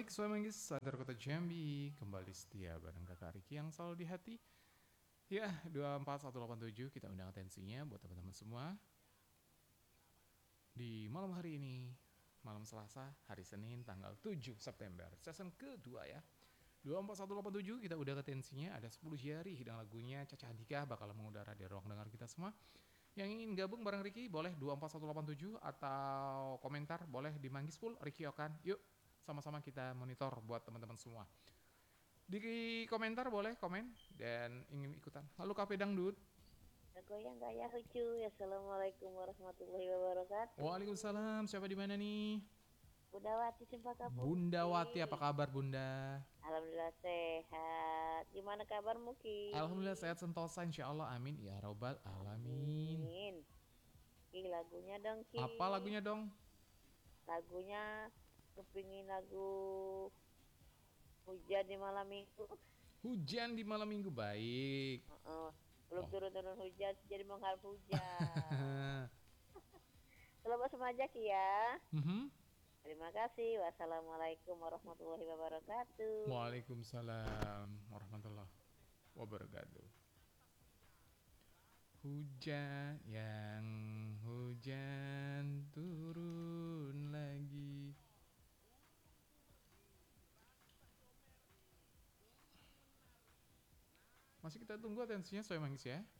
Baik, Soy Manggis, Sadar Kota Jambi, kembali setia bareng kakak Riki yang selalu di hati. Ya, 24187 kita undang atensinya buat teman-teman semua. Di malam hari ini, malam Selasa, hari Senin, tanggal 7 September, season kedua ya. 24187 kita udah atensinya, ada 10 jari, hidang lagunya Caca Andika bakal mengudara di ruang dengar kita semua. Yang ingin gabung bareng Riki, boleh 24187 atau komentar, boleh di Manggis Pool, Riki Okan. Yuk, sama-sama kita monitor buat teman-teman semua. Di komentar boleh komen dan ingin ikutan. Lalu Kafe Dangdut. Goyang gaya lucu. Assalamualaikum warahmatullahi wabarakatuh. Waalaikumsalam. Siapa di mana nih? Bunda Wati Cempaka Bunda Wati, apa Putih. kabar Bunda? Alhamdulillah sehat. Gimana kabarmu Ki? Alhamdulillah sehat sentosa, insya Allah, amin ya robbal alamin. Amin. Ki lagunya dong Ki. Apa lagunya dong? Lagunya kepingin lagu hujan di malam minggu. Hujan di malam minggu, baik. Belum Oh. turun-turun hujan jadi mengharap hujan. Selamat semuanya Ki ya. Terima kasih. Wassalamualaikum warahmatullahi wabarakatuh. Waalaikumsalam warahmatullahi wabarakatuh. Hujan yang hujan turun lagi. Masih kita tunggu atensinya Soy Manggis ya.